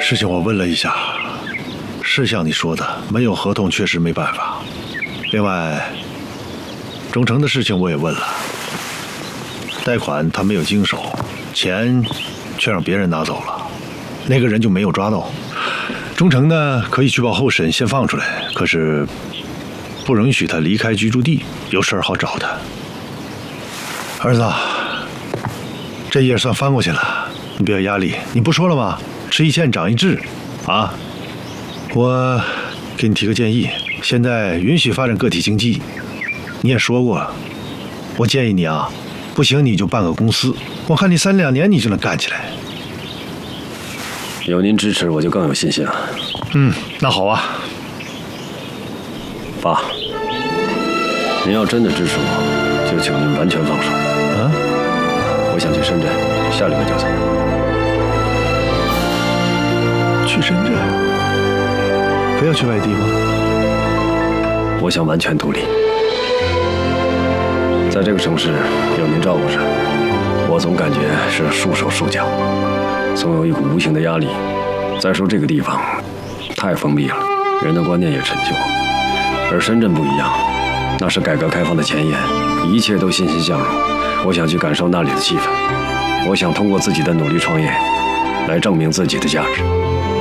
事情我问了一下，是像你说的，没有合同确实没办法。另外，中诚的事情我也问了，贷款他没有经手，钱却让别人拿走了，那个人就没有抓到。中诚呢可以去报候审，先放出来，可是不允许他离开居住地，有事儿好找他。儿子，这页算翻过去了，你别有压力。你不说了吗？吃一堑长一智，啊！我给你提个建议，现在允许发展个体经济，你也说过了。我建议你啊，不行你就办个公司，我看你3、2年你就能干起来。 有您支持，我就更有信心了。 那好啊。 爸，您要真的支持我，就请您完全放手。我想去深圳，下礼拜就走。 去深圳？非要去外地吗？ 我想完全独立，在这个城市有您照顾着，我总感觉是束手束脚，总有一股无形的压力。再说这个地方太封闭了，人的观念也陈旧，而深圳不一样，那是改革开放的前沿，一切都欣欣向荣。我想去感受那里的气氛，我想通过自己的努力创业，来证明自己的价值。